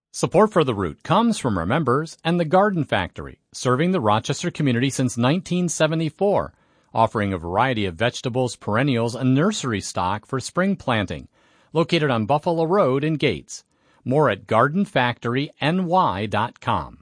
Support for The Root comes from our members and the Garden Factory, serving the Rochester community since 1974, offering a variety of vegetables, perennials, and nursery stock for spring planting. Located on Buffalo Road in Gates. More at gardenfactoryny.com.